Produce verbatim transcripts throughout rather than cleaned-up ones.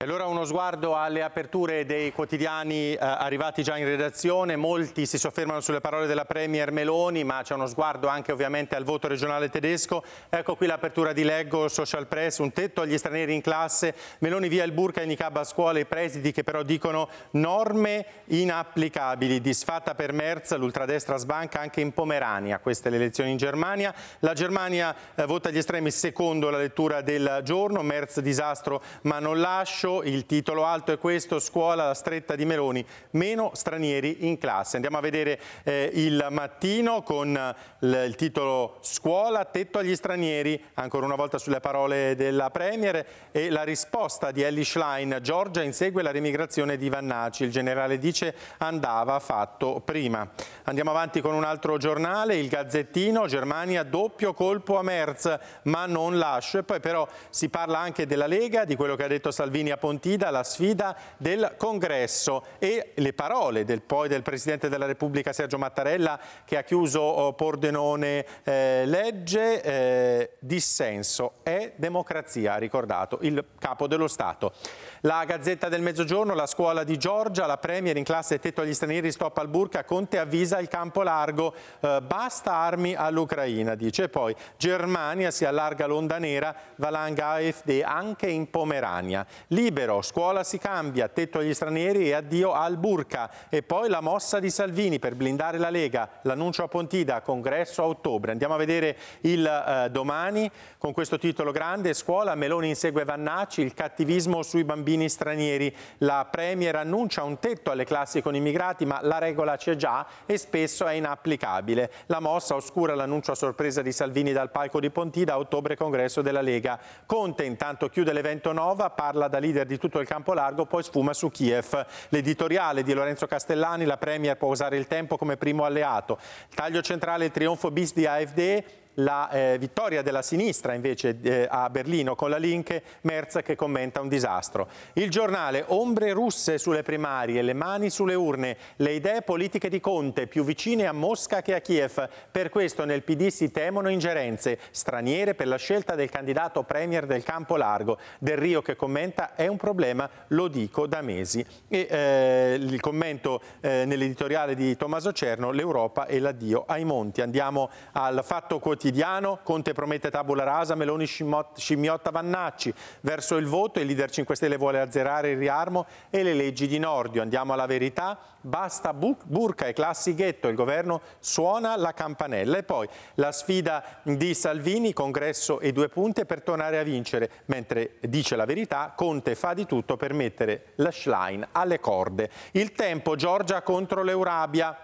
Allora uno sguardo alle aperture dei quotidiani eh, arrivati già in redazione. Molti si soffermano sulle parole della Premier Meloni, ma c'è uno sguardo anche ovviamente al voto regionale tedesco. Ecco qui l'apertura di Leggo, Social Press, un tetto agli stranieri in classe, Meloni via il burka e niqab a scuola, i presidi che però dicono norme inapplicabili, disfatta per Merz, l'ultradestra sbanca anche in Pomerania, queste le elezioni in Germania. La Germania eh, vota gli estremi secondo la lettura del giorno, Merz disastro ma non lascio. Il titolo alto è questo: scuola, la stretta di Meloni, meno stranieri in classe. Andiamo a vedere eh, il Mattino con l- il titolo scuola, tetto agli stranieri, ancora una volta sulle parole della Premier, e la risposta di Elly Schlein: Giorgia insegue la remigrazione di Vannaci, il generale dice andava fatto prima. Andiamo avanti con un altro giornale, il Gazzettino, Germania doppio colpo a Merz, ma non lascio. E poi però si parla anche della Lega, di quello che ha detto Salvini a Pontida, la sfida del Congresso e le parole del, poi del Presidente della Repubblica Sergio Mattarella, che ha chiuso oh, Pordenone eh, legge, eh, dissenso è democrazia, ha ricordato il Capo dello Stato. La Gazzetta del Mezzogiorno, la scuola di Giorgia, la Premier in classe tetto agli stranieri, stop al burka, Conte avvisa il campo largo, eh, basta armi all'Ucraina, dice. E poi Germania, si allarga l'onda nera, valanga A F D anche in Pomerania. Libero, scuola si cambia, tetto agli stranieri e addio al burka. E poi la mossa di Salvini per blindare la Lega, l'annuncio a Pontida, congresso a ottobre. Andiamo a vedere il eh, Domani con questo titolo grande: scuola, Meloni insegue Vannaci, il cattivismo sui bambini stranieri. La Premier annuncia un tetto alle classi con immigrati, ma la regola c'è già e spesso è inapplicabile. La mossa oscura l'annuncio a sorpresa di Salvini dal palco di Pontida, a ottobre congresso della Lega. Conte intanto chiude l'evento Nova, parla da leader di tutto il campo largo, poi sfuma su Kiev. L'editoriale di Lorenzo Castellani: la Premier può usare il tempo come primo alleato. Taglio centrale, il trionfo bis di A F D. La eh, vittoria della sinistra invece eh, a Berlino con la Linke, Merz che commenta un disastro. Il Giornale: ombre russe sulle primarie, le mani sulle urne, le idee politiche di Conte più vicine a Mosca che a Kiev. Per questo nel P D si temono ingerenze straniere per la scelta del candidato Premier del campo largo. Del Rio che commenta: è un problema, lo dico da mesi. E eh, il commento eh, nell'editoriale di Tommaso Cerno: l'Europa e l'addio ai monti. Andiamo al Fatto Quotidiano. Conte promette tabula rasa, Meloni scimmiotta Vannacci. Verso il voto, il leader cinque Stelle vuole azzerare il riarmo e le leggi di Nordio. Andiamo alla Verità: basta burka e classi ghetto, il governo suona la campanella. E poi la sfida di Salvini, congresso e due punte per tornare a vincere, mentre dice la Verità: Conte fa di tutto per mettere la Schlein alle corde. Il Tempo: Giorgia contro l'Eurabia.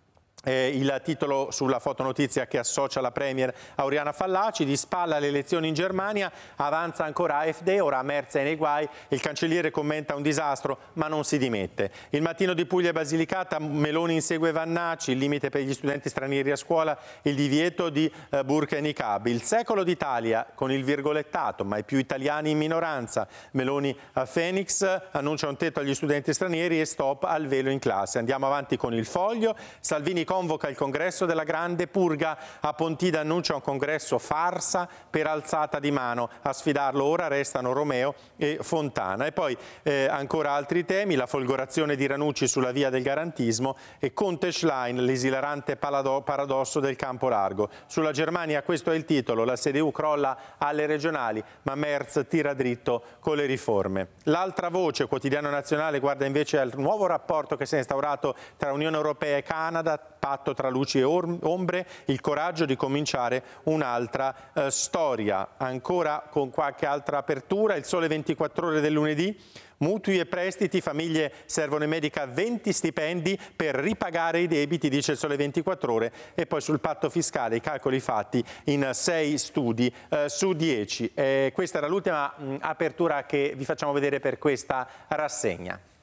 Eh, il titolo sulla fotonotizia che associa la Premier a Oriana Fallaci: di spalla alle elezioni in Germania, avanza ancora A F D, ora Merz è nei guai, il cancelliere commenta un disastro ma non si dimette. Il Mattino di Puglia e Basilicata: Meloni insegue Vannaci, il limite per gli studenti stranieri a scuola, il divieto di eh, burka e niqab. Il Secolo d'Italia con il virgolettato: mai più italiani in minoranza, Meloni a Phoenix, annuncia un tetto agli studenti stranieri e stop al velo in classe. Andiamo avanti con il Foglio: Salvini convoca il congresso della grande purga, a Pontida annuncia un congresso farsa per alzata di mano, a sfidarlo ora restano Romeo e Fontana. E poi eh, ancora altri temi: la folgorazione di Ranucci sulla via del garantismo e Conte Schlein, l'esilarante paradosso del campo largo. Sulla Germania questo è il titolo: la C D U crolla alle regionali ma Merz tira dritto con le riforme. L'altra voce, Quotidiano Nazionale, guarda invece al nuovo rapporto che si è instaurato tra Unione Europea e Canada, patto tra luci e ombre, il coraggio di cominciare un'altra eh, storia. Ancora con qualche altra apertura, il Sole ventiquattro Ore del lunedì: mutui e prestiti, famiglie servono in medica venti stipendi per ripagare i debiti, dice il Sole ventiquattro Ore. E poi sul patto fiscale i calcoli fatti in sei studi eh, su dieci. Eh, questa era l'ultima mh, apertura che vi facciamo vedere per questa rassegna.